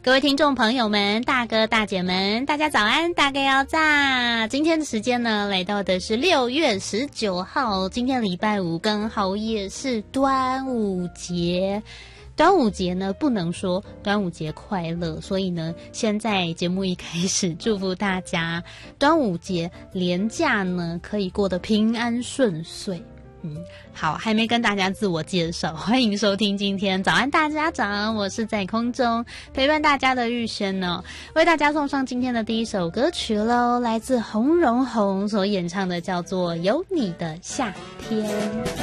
各位听众朋友们，大哥大姐们，大家早安，大概要炸。今天的时间呢，来到的是6月19号，今天礼拜五，刚好也是端午节。端午节呢，不能说端午节快乐，所以呢，现在节目一开始，祝福大家端午节连假呢，可以过得平安顺遂。好，还没跟大家自我介绍，欢迎收听今天早安大家长，我是在空中陪伴大家的玉轩哦，为大家送上今天的第一首歌曲咯，来自洪荣宏所演唱的，叫做《有你的夏天》。